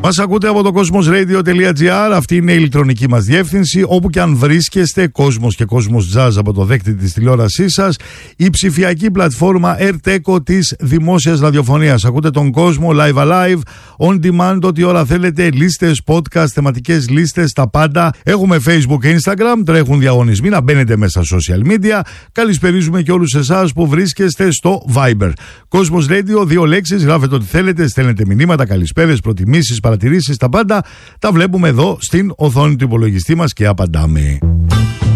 Μας ακούτε από το cosmosradio.gr. Αυτή είναι η ηλεκτρονική μας διεύθυνση. Όπου και αν βρίσκεστε, Κόσμος και Κόσμος Jazz από το δέκτη της τηλεόρασής σας, η ψηφιακή πλατφόρμα AirTeco της δημόσιας ραδιοφωνίας. Ακούτε τον κόσμο live alive, on demand, ό,τι ώρα θέλετε, λίστες, podcast, θεματικές λίστες, τα πάντα. Έχουμε Facebook και Instagram, τρέχουν διαγωνισμοί, να μπαίνετε μέσα στα social media. Καλησπερίζουμε και όλους εσάς που βρίσκεστε στο Viber. Cosmos Radio, 2 λέξεις, γράφετε ό,τι θέλετε, στέλνετε μηνύματα, καλησπέρες, προτιμήσεις, παρατηρήσεις, τα πάντα. Τα βλέπουμε εδώ στην οθόνη του υπολογιστή μας και απαντάμε.